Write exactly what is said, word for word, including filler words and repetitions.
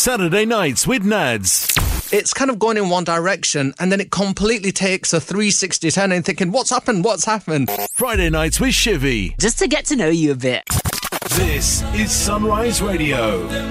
Saturday Nights with Nads. It's kind of going in one direction and then it completely takes a three sixty turn and thinking, what's happened? What's happened? Friday Nights with Shivy. Just to get to know you a bit. This is Sunrise Radio.